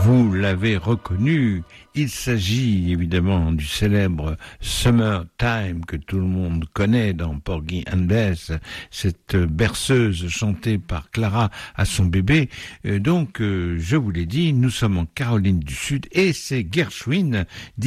Vous l'avez reconnu, il s'agit évidemment du célèbre Summertime que tout le monde connaît dans Porgy and Bess, cette berceuse chantée par Clara à son bébé. Je vous l'ai dit, nous sommes en Caroline du Sud et c'est Gershwin,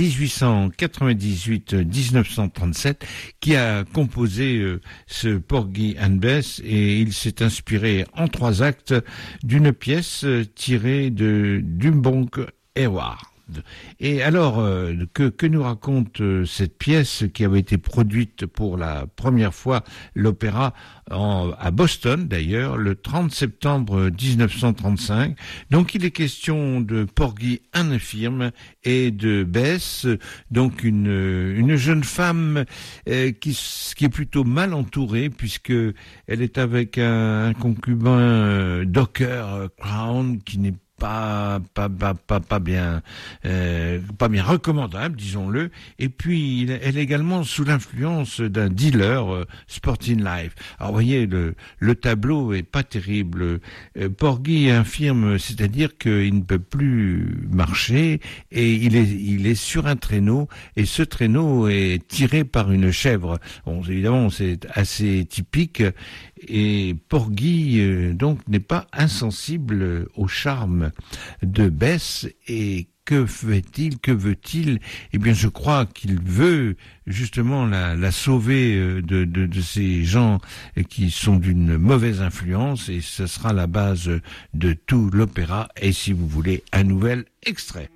1898-1937, qui a composé ce Porgy and Bess, et il s'est inspiré en 3 actes d'une pièce tirée de Dumbonk Ewart. Et alors, que nous raconte cette pièce qui avait été produite pour la première fois, l'opéra, à Boston d'ailleurs, le 30 septembre 1935. Donc il est question de Porgy infirme et de Bess, donc une jeune femme qui est plutôt mal entourée, puisque elle est avec un concubin, Docker Crown, qui n'est pas bien recommandable, disons-le. Et puis elle est également sous l'influence d'un dealer, Sporting Life. Alors vous voyez, le tableau est pas terrible. Porgy est infirme, c'est-à-dire qu'il ne peut plus marcher, et il est sur un traîneau, et ce traîneau est tiré par une chèvre. Bon, évidemment, c'est assez typique. Et Porgy donc n'est pas insensible au charme de Bess. Et que fait-il, que veut-il? Eh bien, je crois qu'il veut justement la sauver de ces gens qui sont d'une mauvaise influence, et ce sera la base de tout l'opéra. Et si vous voulez, un nouvel extrait.